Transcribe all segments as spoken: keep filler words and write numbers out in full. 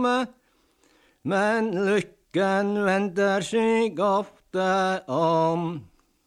komme, men lykken venter seg ofte om.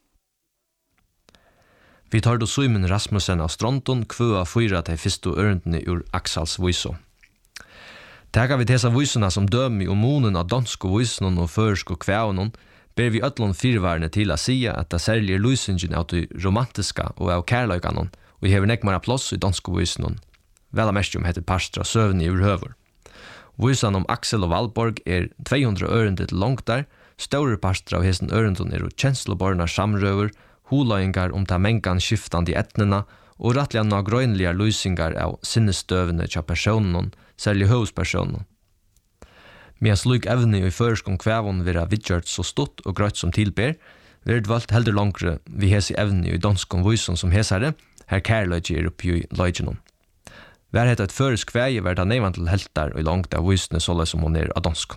Vi tar då Simon Rasmussen av Stronton kvøa fyra til fyrstu ørendene ur Axels Vyso. Taga vi dessa vysuna som dømi om monen av dansk vysunen og førsk og kvævnen, ber vi ötlån fyrvarne til å si at det særlig er lysingen av det romantiska og av kærløyganen, og hever nekmara plass i dansk vysunen. Vel av mest om heter Parstra søvni ur høver. Vysan om Axel og Valborg er två hundra ørende til langt der, større Parstra av hesten ørenden er og kjensloborna samrøver, huløyngar om ta mengan skiftande etnena og rattliga nå grøynliga lysingar av sinnestøvene tja personen, særlig høvspersonen. Medan slik evne i føreskom kvævon vera vidgjørt så stort og grøtt som tilber, vil valgt heldur langre vi hesi evne i danskom vyson som hesare, her kærløyge er oppi i løygenon. Vær heta et føresk kvæje verda nevan til heltar og langt av vysene såle som hon er av danskom.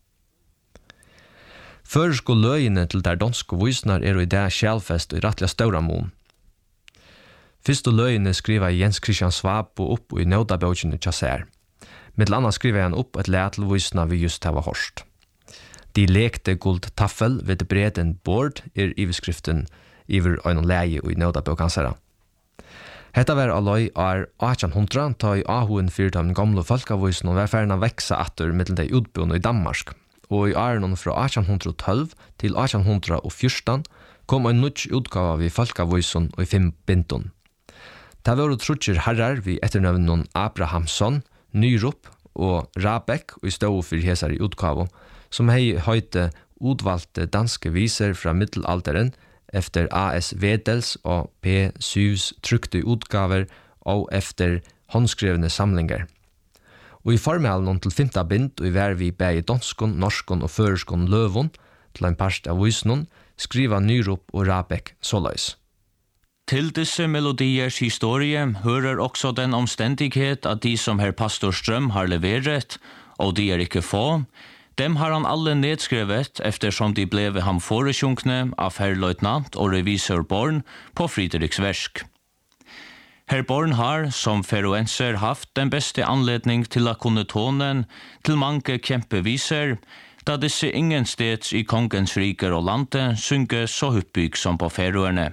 Føresk og løyene til der danske vysnar er i det sjelfest og i rattliga støra mån. Fyrst og løyene skriva Jens Christian Svab og opp i nødabøkene tjasser. Med annet skriver han opp et læt til vysna vi just hava horst. De lekte guld taffel ved breden bord er iveskriften iver øyne leie i nødabøkansera. Hetta var aloi er atjan hundra, ta i ahuen fyrir de gamle folkavysene og var ferdig veksa atter mittel de utbående i Danmark. Og i årene fra atjan tolv til atjan fjorton kom en nutsk utgave vi folkavysen og i fem bintun. Det var trutjer herrar vi etternøvnen Abrahamsson, Nyrup og Rabek og i stå for hesar i utgave, som hei høyte utvalgte danske viser fra middelalderen efter A S Vedels og P. Syvs trykte utgaver og efter håndskrevne samlinger. Og i formelen til femta bind og i hver vi bæg danskon, norskon og føreskon løvon til en parst av vysnon, skriva Nyrup og Rabek såleis. Til disse melodiers historie hører også den omstendighet at de som herr pastor Strøm har leveret, og de er ikke få, dem har han alle nedskrevet eftersom de ble ham foresjunkne av herr løytnant og revisor Born på Frideriks versk. Herr Born har, som feroenser, haft den beste anledning til å kunne tonen til mange kjempeviser, da disse ingen steds i kongens riker og lande synge så hyppig som på feroerne.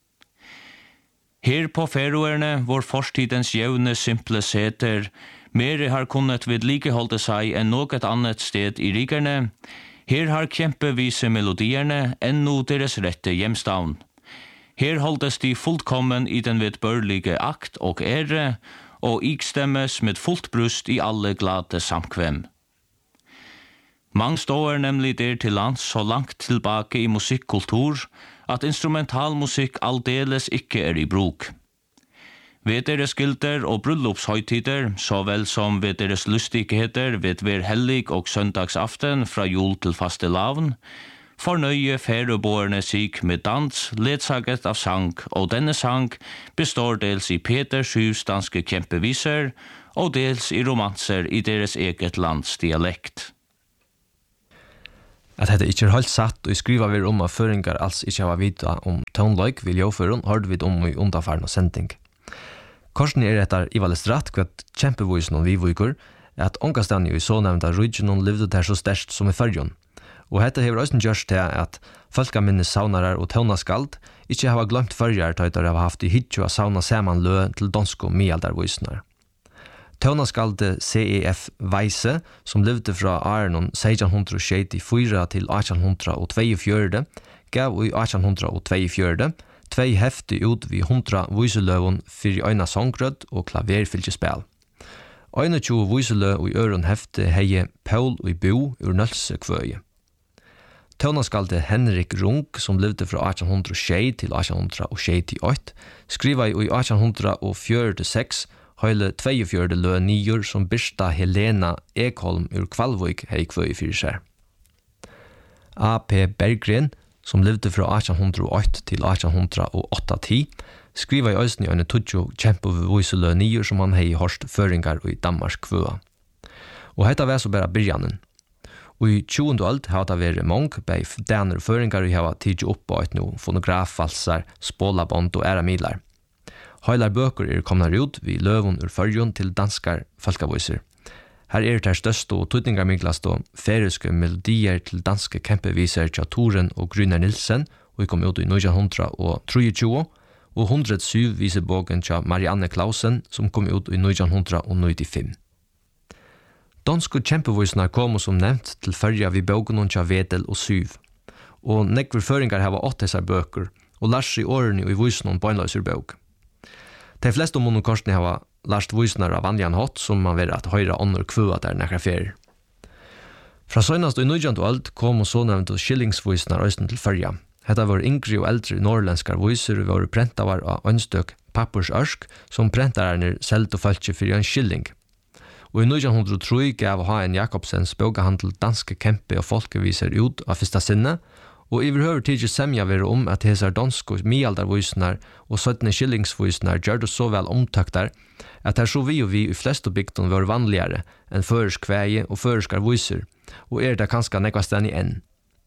Her på feroerne, hvor forstidens jevne simple seter, mere har kunnet vedlikeholde seg enn noe annet sted i rikerne, her har kjempevise melodierne ennå deres rette hjemstavn. Her holdes de fullkommen i den vedbørlige akt og ære, og ikstemmes med fullt brust i alle glade samkvem. Mange står nemlig der til lands så langt tilbake i musikkultur, at instrumentalmusikk aldeles ikke er i bruk. Ved deres gilder og bryllupshøytider, så vel som ved deres lustigheter ved hver hellig og søndagsaften fra jul til fastelavn, fornøye ferøboerne seg med dans, ledsaget av sang, og denne sang består dels i Peter Syvs danske kjempeviser, og dels i romanser i deres eget lands dialekt. At dette ikke er helt satt, og skriva vi om at føringar alls ikke har vita om tonelike vil jåføren, hørte vi om i underfaren og sending. Korsen er etter Ivales rett, kvart kjempevoisen og vivuikur, at ångastane i så nevnta regionen levde der så sterkt som i fyrjon. Og dette hever også gjørst til at folkaminnes saunarar og tøvnaskald ikke hava glemt fyrjar tøytar hava haft i hitjo av sauna saman lø til dansko mialdarvoisnar. Tøvnaskalde C E F Weise, som levde fra Arnon sexton sjuttiofyra til eighteen twenty-four, gav i eighteen twenty-four tvei hefti ut vi hundra viseløvun fyrir øyna songrød og klaverfylgjespel. twenty-one viseløv og i øren hefti heie Paul og Bo ur Nølse kvøye. Tøvnaskalde Henrik Rung, som levde fra eighteen oh six til eighteen seventy-eight, skriva i eighteen forty-six høyle twenty-four lø nier som Birsta Helena Ekholm ur Kvalvøyk hei kvøy fyrir seg. A P Berggren, som levde fra eighteen oh eight til eighteen eighty, skriva i øysen i øyne tudjo kjempeviselø nier som han hei horst føringar i Danmark kvøa. Og hetta var så bare byrjanen. Og i tjuende alt har det vært mange, bei daner føringar og hava tidlig opp på et no fonografvalsar, spålabond og æra milar. Høylar bøker er komna ut vi løvun ur fyrjon til danskar folkavoiser. Her er det største og tydningarmiklast og feriske melodier til danske kempeviser til Toren og Gryner Nilsen, og vi kom ut i nitton tjuetre, og hundre og syv visebogen til Marianne Clausen, som kom ut i nitton nittifem. Danske kjempevisner kom som nevnt til førja vi bogen til Vedel og Syv, og nekver føringar hava åtte disse bøker, og lars i årene i visnen bøgnløser bøk. De fleste monokorsene hava last visner av vanligan hot som man vil at høyre ånder kvua der nekra ferier. Fra søgnast og i nittonte aldr kom og så nevnt og skillingsvisner øysten til førja. Hetta var yngre og eldre norrlenskar viser og var prentavar av ønstøk pappersørsk som prentarerne selv og følte for en skilling. Og i nitton hundre og tre gav H N Jakobsens bøgehandel danske kempe og folkeviser ut av fyrsta sinne, og i behøver tidlig semja være om at hesar danske mialdarvisnar og søttene skillingsvisnar gjør det så vel omtaktar at her så vi og vi i fleste bygden var vanligere enn føresk kveie og føreskar viser, og er det kanskje nekvasten i enn.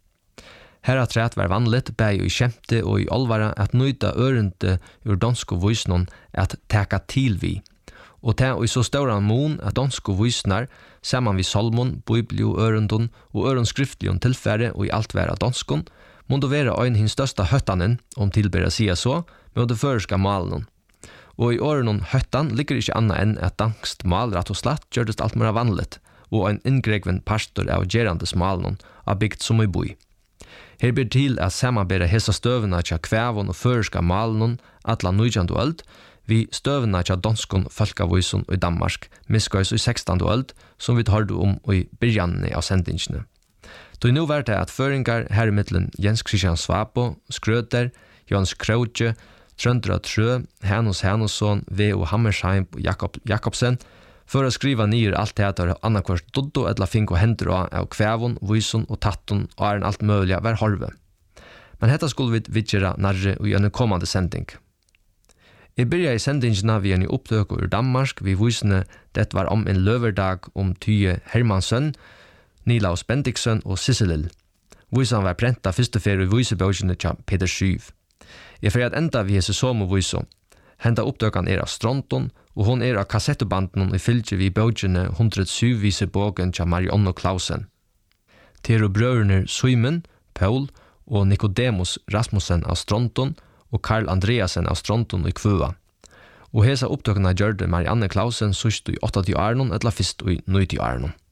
Her at rett var vanligt, bæg i kjemte og i alvara at nøyta ørende ur danske visnon at teka til vi. Og det er i så stor mån at danske visnar, saman vi salmon, bibli og ørendon og øren skriftlion tilfære og i alt være danskon, må det være ein hins største høttanen, om tilbæra sia så, med det føreska malen. Og i årenon høttan ligger ikke anna enn at danskt mal rett og slett gjørdest alt mer vanligt, og ein inngregven pastor av gerandes malen av bygd som i boi. Her ber til at samanbæra hesa støvna tja kvævon og føreska malen atla nittonte øld, vi støvna tja danskon folkavisen i Danmark, miskøys i sekstande øld, som vi tar om i byrjanne av sendingene. Då nu var det at føringar her i middelen Jens Christian Svapo, Skrøter, Jans Krautje, Trøndra Trø, Hanus Hanusson, V O Hammersheim og Jakob Jakobsen, for å skriva nyer alt det etter annakvart doddo eller fink og hender av kvævon, vyson og tatton og er en alt mulig var harve. Men hetta skulle vi vidgjera nærre og gjøre kommande sending. Jeg byrja i sendingina vi en i oppdøk ur Danmark, vi vysene det var om en løverdag om Tyje Hermansson, Nilaus Bendiksen og Sisselil. Vysan var prenta første ferie i vysebøkene til Peter Syv. Jeg fyrir at enda vi hese som og vyso. Henda oppdøkan er av Stronton, og hon er av kassettebanden i fylgje vi bøkene hundre og syv visebogen til Marianne Clausen. Til og brødrene Simon, Paul og Nicodemus Rasmussen av Stronton, og Karl Andreasen av Stronton i Kvua. Og hesa oppdøkene gjør det Marianne Clausen sørst i åttati årene, eller fyrst i nitti årene.